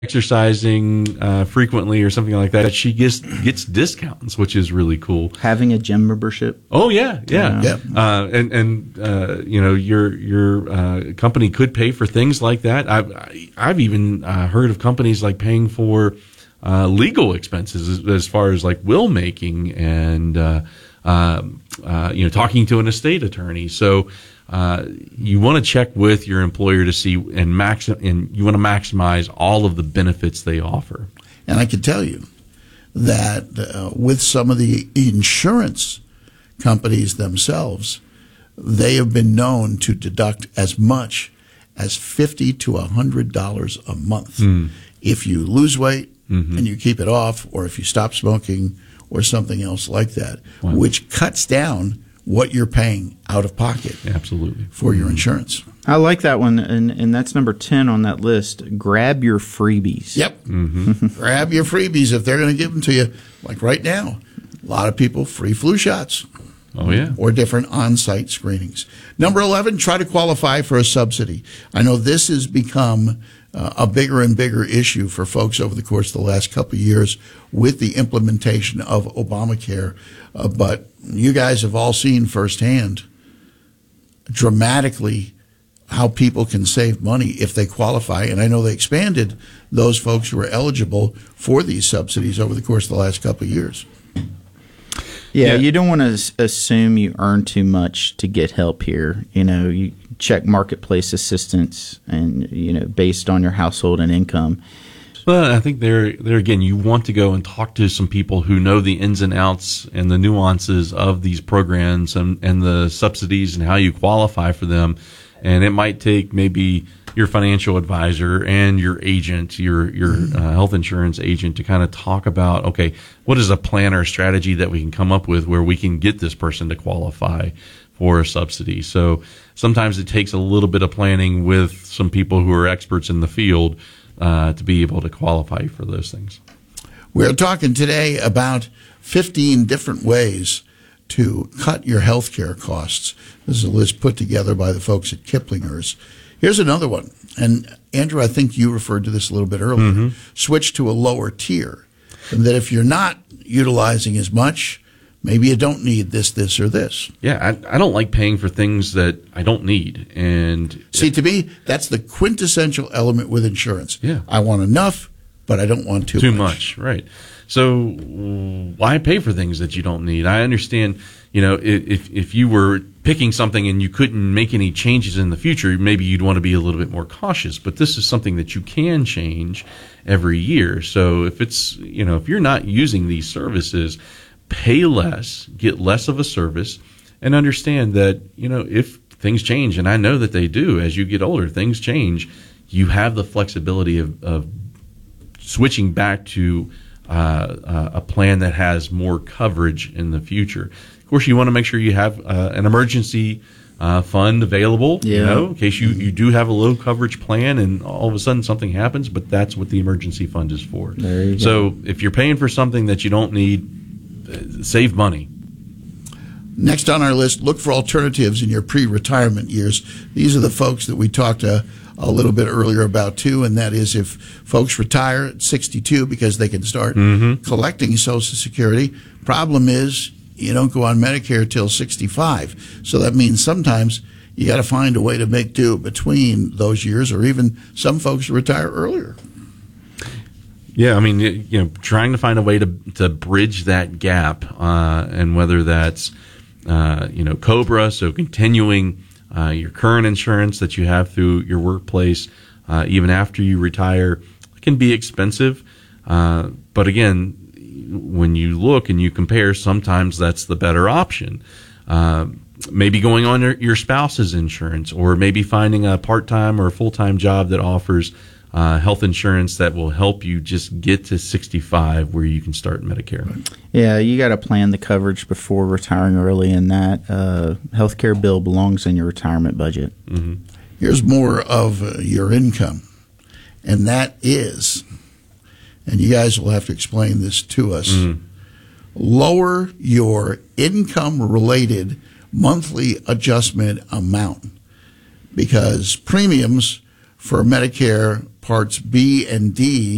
exercising frequently or something like that, she gets discounts, which is really cool. Having a gym membership. Oh yeah. And your company could pay for things like that. I've even heard of companies like paying for legal expenses as far as like will making and talking to an estate attorney. So you want to check with your employer to see and you want to maximize all of the benefits they offer. And I can tell you that with some of the insurance companies themselves, they have been known to deduct as much as $50 to $100 a month if you lose weight and you keep it off, or if you stop smoking or something else like that, which cuts down what you're paying out of pocket. Absolutely. For your insurance. I like that one, and that's number 10 on that list. Grab your freebies. Yep. Grab your freebies if they're going to give them to you. Like right now, a lot of people, free flu shots. Oh, yeah. Or different on-site screenings. Number 11, try to qualify for a subsidy. I know this has become a bigger and bigger issue for folks over the course of the last couple of years with the implementation of Obamacare. But you guys have all seen firsthand dramatically how people can save money if they qualify. And I know they expanded those folks who are eligible for these subsidies over the course of the last couple of years. Yeah, you don't want to assume you earn too much to get help here. You check marketplace assistance and, based on your household and income. Well, I think there again, you want to go and talk to some people who know the ins and outs and the nuances of these programs and the subsidies and how you qualify for them. And it might take maybe your financial advisor and your agent, your health insurance agent, to kind of talk about, okay, what is a plan or strategy that we can come up with where we can get this person to qualify for a subsidy. So sometimes it takes a little bit of planning with some people who are experts in the field to be able to qualify for those things. We're talking today about 15 different ways to cut your health care costs. This is a list put together by the folks at Kiplinger's. Here's another one. And Andrew, I think you referred to this a little bit earlier. Switch to a lower tier. And that if you're not utilizing as much, maybe you don't need this, or this. Yeah, I don't like paying for things that I don't need. And see, to me, that's the quintessential element with insurance. Yeah. I want enough, but I don't want too much. Right. So why pay for things that you don't need? I understand, if you were picking something and you couldn't make any changes in the future, maybe you'd want to be a little bit more cautious. But this is something that you can change every year. So if it's, if you're not using these services, pay less, get less of a service, and understand that, if things change, and I know that they do as you get older, things change, you have the flexibility of switching back to a plan that has more coverage in the future. Of course, you want to make sure you have an emergency fund available, in case you do have a low coverage plan and all of a sudden something happens, but that's what the emergency fund is for. There you go. So if you're paying for something that you don't need, save money. Next on our list, look for alternatives in your pre-retirement years. These are the folks that we talked a little bit earlier about too, and that is if folks retire at 62 because they can start collecting Social Security. Problem is you don't go on Medicare till 65. So that means sometimes you got to find a way to make do between those years, or even some folks retire earlier. Yeah, I mean, trying to find a way to bridge that gap, and whether that's COBRA, so continuing your current insurance that you have through your workplace, even after you retire, can be expensive. But again, when you look and you compare, sometimes that's the better option. Maybe going on your spouse's insurance, or maybe finding a part-time or full-time job that offers health insurance that will help you just get to 65 where you can start Medicare. Yeah, you got to plan the coverage before retiring early, and that healthcare bill belongs in your retirement budget. Here's more of your income, and that is, and you guys will have to explain this to us, lower your income-related monthly adjustment amount, because premiums for Medicare Parts B and D